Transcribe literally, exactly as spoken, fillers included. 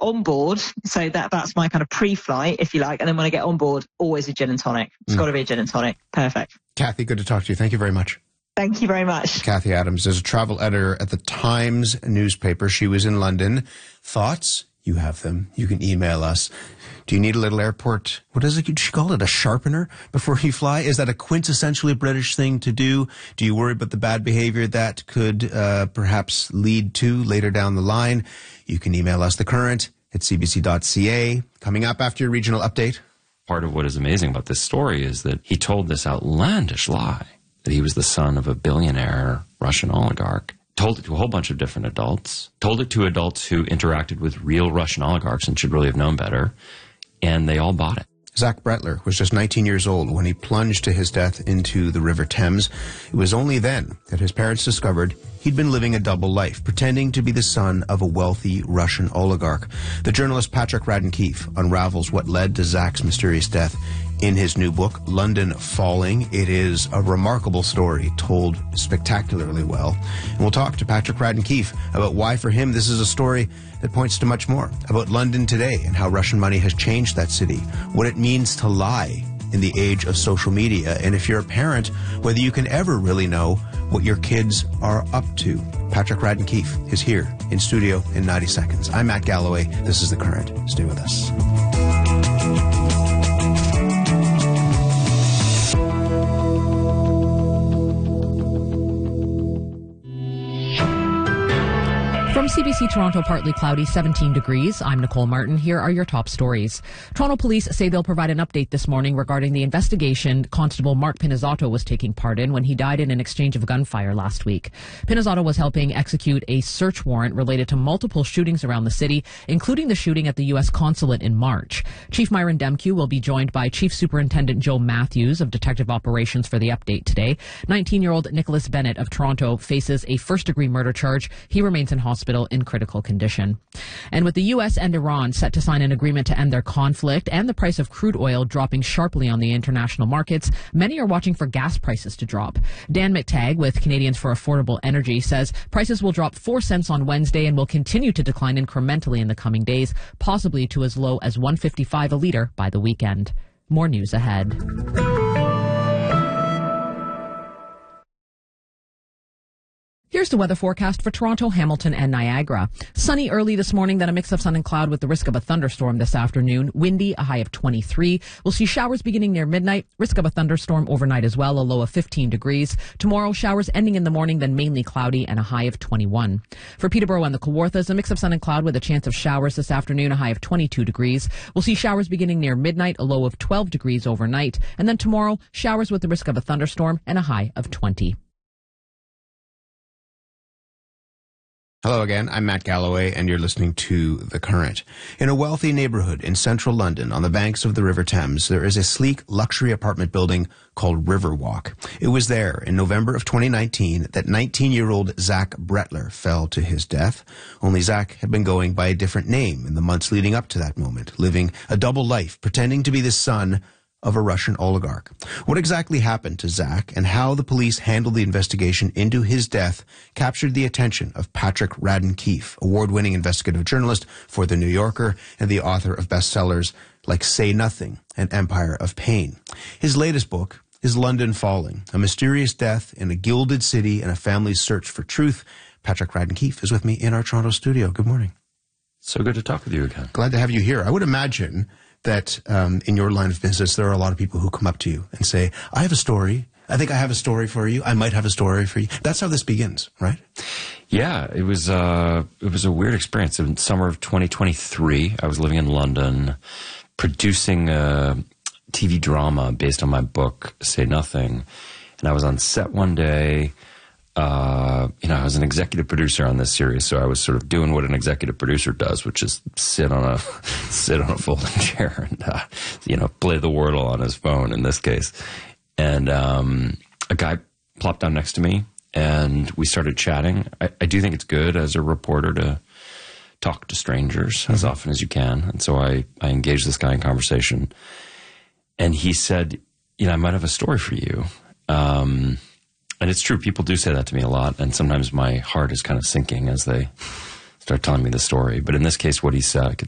on board, so that that's my kind of pre-flight, if you like, and then when I get on board, always a gin and tonic. It's mm. got to be a gin and tonic. Perfect. Kathy, good to talk to you. Thank you very much. Thank you very much. Kathy Adams is a travel editor at the Times newspaper. She was in London. Thoughts? You have them. You can email us. Do you need a little airport, what is it, did she call it, a sharpener before you fly? Is that a quintessentially British thing to do? Do you worry about the bad behavior that could uh, perhaps lead to later down the line? You can email us, The Current at c b c dot c a. Coming up after your regional update. Part of what is amazing about this story is that he told this outlandish lie, that he was the son of a billionaire Russian oligarch. Told it to a whole bunch of different adults, told it to adults who interacted with real Russian oligarchs and should really have known better, and they all bought it. Zach Bretler was just nineteen years old when he plunged to his death into the River Thames. It was only then that his parents discovered he'd been living a double life, pretending to be the son of a wealthy Russian oligarch. The journalist Patrick Radden Keefe unravels what led to Zach's mysterious death in his new book, London Falling. It is a remarkable story told spectacularly well. And we'll talk to Patrick Radden Keefe about why for him this is a story that points to much more, about London today and how Russian money has changed that city, what it means to lie in the age of social media, and if you're a parent, whether you can ever really know what your kids are up to. Patrick Radden Keefe is here in studio in ninety seconds. I'm Matt Galloway. This is The Current. Stay with us. From C B C Toronto, partly cloudy, seventeen degrees. I'm Nicole Martin. Here are your top stories. Toronto police say they'll provide an update this morning regarding the investigation Constable Mark Pinizzato was taking part in when he died in an exchange of gunfire last week. Pinizzato was helping execute a search warrant related to multiple shootings around the city, including the shooting at the U S consulate in March. Chief Myron Demkew will be joined by Chief Superintendent Joe Matthews of Detective Operations for the update today. nineteen-year-old Nicholas Bennett of Toronto faces a first-degree murder charge. He remains in hospital in critical condition. And with the U S and Iran set to sign an agreement to end their conflict and the price of crude oil dropping sharply on the international markets, many are watching for gas prices to drop. Dan McTagg with Canadians for Affordable Energy says prices will drop four cents on Wednesday and will continue to decline incrementally in the coming days, possibly to as low as one fifty-five a litre by the weekend. More news ahead. Here's the weather forecast for Toronto, Hamilton, and Niagara. Sunny early this morning, then a mix of sun and cloud with the risk of a thunderstorm this afternoon. Windy, a high of twenty-three. We'll see showers beginning near midnight. Risk of a thunderstorm overnight as well, a low of fifteen degrees. Tomorrow, showers ending in the morning, then mainly cloudy and a high of twenty-one. For Peterborough and the Kawarthas, a mix of sun and cloud with a chance of showers this afternoon, a high of twenty-two degrees. We'll see showers beginning near midnight, a low of twelve degrees overnight. And then tomorrow, showers with the risk of a thunderstorm and a high of twenty. Hello again, I'm Matt Galloway, and you're listening to The Current. In a wealthy neighborhood in central London on the banks of the River Thames, there is a sleek luxury apartment building called Riverwalk. It was there in November of twenty nineteen that nineteen-year-old Zach Bretler fell to his death. Only Zach had been going by a different name in the months leading up to that moment, living a double life, pretending to be the son of a Russian oligarch. What exactly happened to Zach and how the police handled the investigation into his death captured the attention of Patrick Radden Keefe, award-winning investigative journalist for The New Yorker and the author of bestsellers like Say Nothing and Empire of Pain. His latest book is London Falling, a mysterious death in a gilded city and a family's search for truth. Patrick Radden Keefe is with me in our Toronto studio. Good morning. So good to talk with you again. Glad to have you here. I would imagine that um, in your line of business, there are a lot of people who come up to you and say, I have a story. I think I have a story for you. I might have a story for you. That's how this begins, right? Yeah, it was, uh, it was a weird experience. In summer of twenty twenty-three, I was living in London, producing a T V drama based on my book, Say Nothing. And I was on set one day. Uh, you know, I was an executive producer on this series, so I was sort of doing what an executive producer does, which is sit on a sit on a folding chair and uh, you know, play the Wordle on his phone in this case. And um, a guy plopped down next to me, and we started chatting. I, I do think it's good as a reporter to talk to strangers mm-hmm. as often as you can, and so I I engaged this guy in conversation, and he said, "You know, I might have a story for you." Um, And it's true, people do say that to me a lot, and sometimes my heart is kind of sinking as they start telling me the story. But in this case, what he said, I could